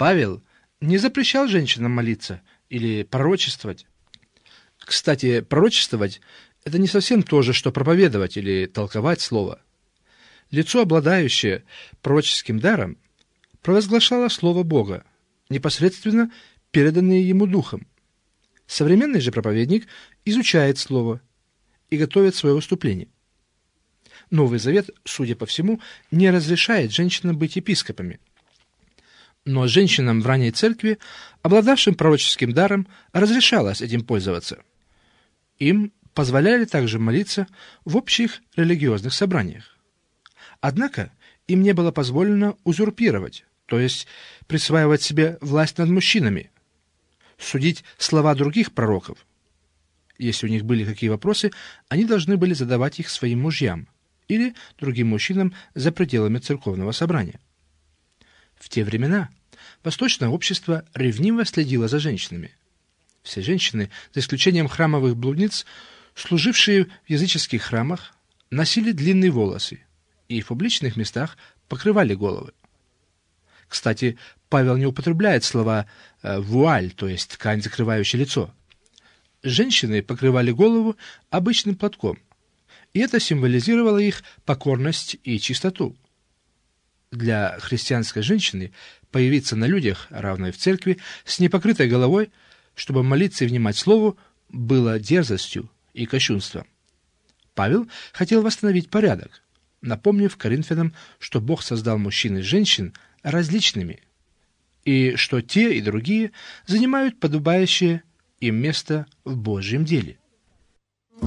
Павел не запрещал женщинам молиться или пророчествовать. Кстати, пророчествовать – это не совсем то же, что проповедовать или толковать слово. Лицо, обладающее пророческим даром, провозглашало слово Бога, непосредственно переданное ему Духом. Современный же проповедник изучает слово и готовит свое выступление. Новый Завет, судя по всему, не разрешает женщинам быть епископами. Но женщинам в ранней церкви, обладавшим пророческим даром, разрешалось этим пользоваться. Им позволяли также молиться в общих религиозных собраниях. Однако им не было позволено узурпировать, то есть присваивать себе власть над мужчинами, судить слова других пророков. Если у них были какие вопросы, они должны были задавать их своим мужьям или другим мужчинам за пределами церковного собрания. В те времена восточное общество ревниво следило за женщинами. Все женщины, за исключением храмовых блудниц, служившие в языческих храмах, носили длинные волосы и в публичных местах покрывали головы. Кстати, Павел не употребляет слова «вуаль», то есть ткань, закрывающая лицо. Женщины покрывали голову обычным платком, и это символизировало их покорность и чистоту. Для христианской женщины появиться на людях, равно и в церкви, с непокрытой головой, чтобы молиться и внимать слову, было дерзостью и кощунством. Павел хотел восстановить порядок, напомнив Коринфянам, что Бог создал мужчин и женщин различными, и что те и другие занимают подобающее им место в Божьем деле.